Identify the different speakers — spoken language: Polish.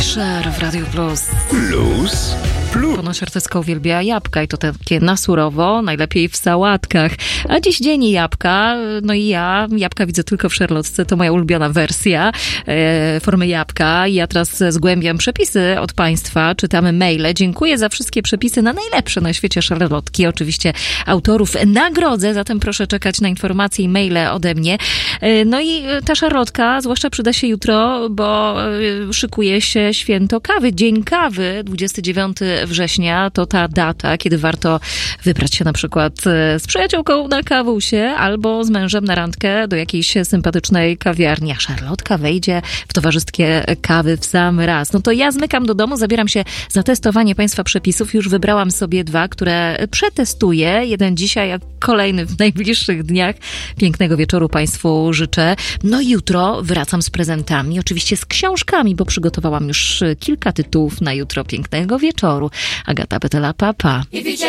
Speaker 1: Szer w Radio Plus.
Speaker 2: Plus.
Speaker 1: Ponoć artystka uwielbia jabłka i to takie na surowo, najlepiej w sałatkach. A dziś dzień jabłka, no i ja jabłka widzę tylko w szarlotce, to moja ulubiona wersja formy jabłka. I ja teraz zgłębiam przepisy od Państwa, czytamy maile. Dziękuję za wszystkie przepisy na najlepsze na świecie szarlotki. Oczywiście autorów nagrodzę, zatem proszę czekać na informacje i maile ode mnie. No i ta szarlotka zwłaszcza przyda się jutro, bo szykuje się święto kawy, Dzień Kawy, 29 września to ta data, kiedy warto wybrać się na przykład z przyjaciółką na kawusie albo z mężem na randkę do jakiejś sympatycznej kawiarni, a szarlotka wejdzie w towarzystwie kawy w sam raz. No to ja zmykam do domu, zabieram się za testowanie Państwa przepisów. Już wybrałam sobie 2, które przetestuję. Jeden dzisiaj, a kolejny w najbliższych dniach. Pięknego wieczoru Państwu życzę. No i jutro wracam z prezentami, oczywiście z książkami, bo przygotowałam już kilka tytułów na jutro. Pięknego wieczoru. Agata Betela, pa.